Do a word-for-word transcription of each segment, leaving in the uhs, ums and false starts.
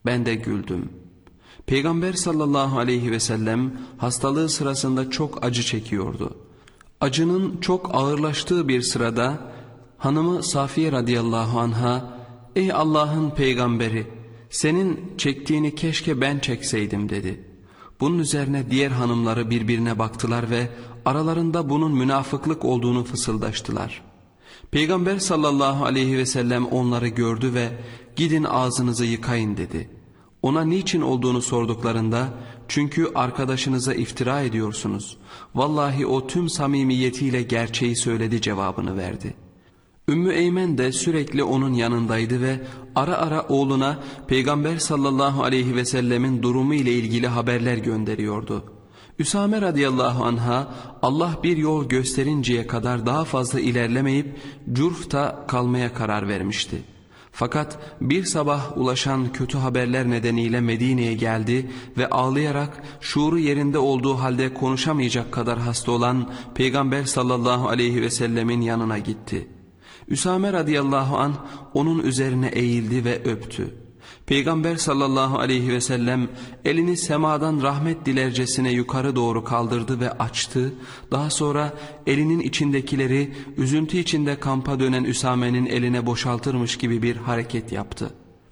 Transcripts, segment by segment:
Ben de güldüm. Peygamber sallallahu aleyhi ve sellem hastalığı sırasında çok acı çekiyordu. Acının çok ağırlaştığı bir sırada hanımı Safiye radıyallahu anha, "Ey Allah'ın peygamberi, senin çektiğini keşke ben çekseydim" dedi. Bunun üzerine diğer hanımları birbirine baktılar ve aralarında bunun münafıklık olduğunu fısıldaştılar. Peygamber sallallahu aleyhi ve sellem onları gördü ve "Gidin ağzınızı yıkayın" dedi. Ona niçin olduğunu sorduklarında, "Çünkü arkadaşınıza iftira ediyorsunuz. Vallahi o tüm samimiyetiyle gerçeği söyledi" cevabını verdi. Ümmü Eymen de sürekli onun yanındaydı ve ara ara oğluna Peygamber sallallahu aleyhi ve sellemin durumu ile ilgili haberler gönderiyordu. Üsame radıyallahu anha, Allah bir yol gösterinceye kadar daha fazla ilerlemeyip Curf'ta kalmaya karar vermişti. Fakat bir sabah ulaşan kötü haberler nedeniyle Medine'ye geldi ve ağlayarak şuuru yerinde olduğu halde konuşamayacak kadar hasta olan Peygamber sallallahu aleyhi ve sellemin yanına gitti. Üsame radıyallahu anh onun üzerine eğildi ve öptü. Peygamber sallallahu aleyhi ve sellem elini semadan rahmet dilercesine yukarı doğru kaldırdı ve açtı. Daha sonra elinin içindekileri üzüntü içinde kampa dönen Üsame'nin eline boşaltırmış gibi bir hareket yaptı.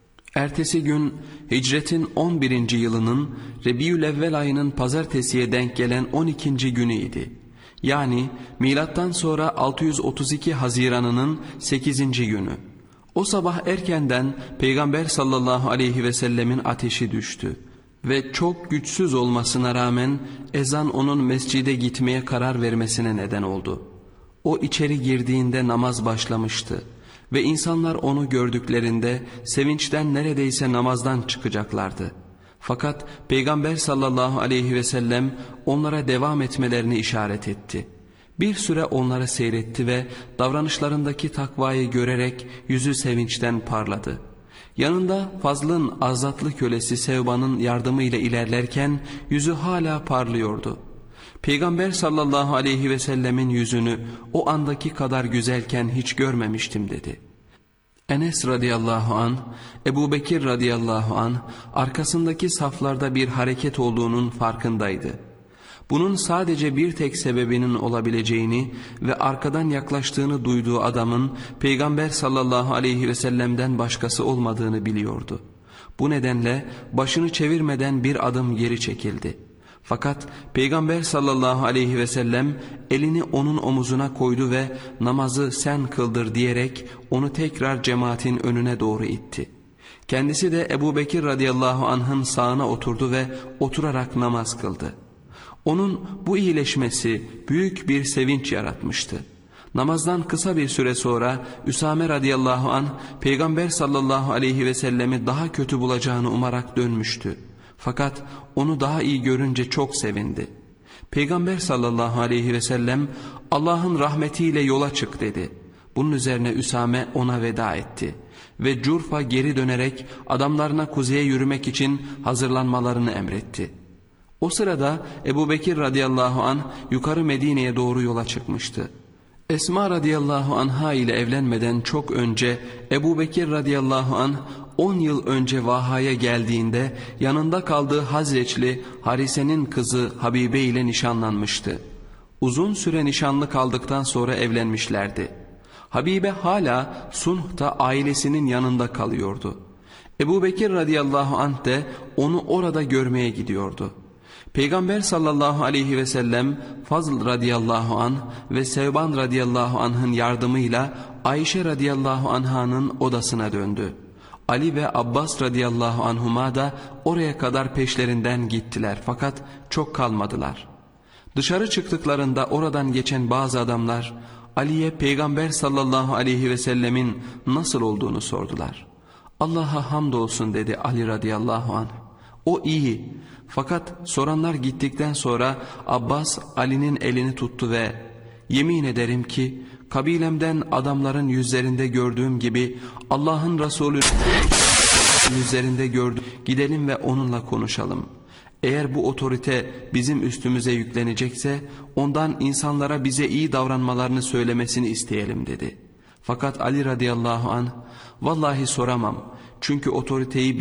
Ertesi gün hicretin on birinci yılının Rebiülevvel ayının pazartesiye denk gelen on ikinci günüydü. Yani milattan sonra altı yüz otuz iki Haziran'ının sekizinci günü. O sabah erkenden Peygamber sallallahu aleyhi ve sellemin ateşi düştü ve çok güçsüz olmasına rağmen ezan onun mescide gitmeye karar vermesine neden oldu. O içeri girdiğinde namaz başlamıştı ve insanlar onu gördüklerinde sevinçten neredeyse namazdan çıkacaklardı. Fakat Peygamber sallallahu aleyhi ve sellem onlara devam etmelerini işaret etti. Bir süre onları seyretti ve davranışlarındaki takvayı görerek yüzü sevinçten parladı. Yanında Fazl'ın azatlı kölesi Sevban'ın yardımıyla ilerlerken yüzü hala parlıyordu. Peygamber sallallahu aleyhi ve sellemin yüzünü o andaki kadar güzelken hiç görmemiştim dedi. Enes radıyallahu anh, Ebu Bekir radıyallahu anh arkasındaki saflarda bir hareket olduğunun farkındaydı. Bunun sadece bir tek sebebinin olabileceğini ve arkadan yaklaştığını duyduğu adamın Peygamber sallallahu aleyhi ve sellem'den başkası olmadığını biliyordu. Bu nedenle başını çevirmeden bir adım geri çekildi. Fakat Peygamber sallallahu aleyhi ve sellem elini onun omuzuna koydu ve "Namazı sen kıldır" diyerek onu tekrar cemaatin önüne doğru itti. Kendisi de Ebu Bekir radıyallahu anh'ın sağına oturdu ve oturarak namaz kıldı. Onun bu iyileşmesi büyük bir sevinç yaratmıştı. Namazdan kısa bir süre sonra Üsame radıyallahu anh Peygamber sallallahu aleyhi ve sellemi daha kötü bulacağını umarak dönmüştü. Fakat onu daha iyi görünce çok sevindi. Peygamber sallallahu aleyhi ve sellem "Allah'ın rahmetiyle yola çık" dedi. Bunun üzerine Üsame ona veda etti ve Curf'a geri dönerek adamlarına kuzeye yürümek için hazırlanmalarını emretti. O sırada Ebu Bekir radıyallahu anh yukarı Medine'ye doğru yola çıkmıştı. Esma radıyallahu anha ile evlenmeden çok önce Ebu Bekir radıyallahu anh on yıl önce Vaha'ya geldiğinde yanında kaldığı Hazreçli Harise'nin kızı Habibe ile nişanlanmıştı. Uzun süre nişanlı kaldıktan sonra evlenmişlerdi. Habibe hala Sunh'ta ailesinin yanında kalıyordu. Ebu Bekir radıyallahu anh de onu orada görmeye gidiyordu. Peygamber sallallahu aleyhi ve sellem Fazl radıyallahu anh ve Sevban radıyallahu anh'ın yardımıyla Ayşe radıyallahu anh'ın odasına döndü. Ali ve Abbas radıyallahu anhuma da oraya kadar peşlerinden gittiler fakat çok kalmadılar. Dışarı çıktıklarında oradan geçen bazı adamlar Ali'ye Peygamber sallallahu aleyhi ve sellemin nasıl olduğunu sordular. "Allah'a hamdolsun" dedi Ali radıyallahu anh. "O iyi." Fakat soranlar gittikten sonra Abbas Ali'nin elini tuttu ve "Yemin ederim ki kabilemden adamların yüzlerinde gördüğüm gibi Allah'ın Resulü yüzlerinde gördüm. Gidelim ve onunla konuşalım. Eğer bu otorite bizim üstümüze yüklenecekse ondan insanlara bize iyi davranmalarını söylemesini isteyelim" dedi. Fakat Ali radıyallahu anh "Vallahi soramam, çünkü otoriteyi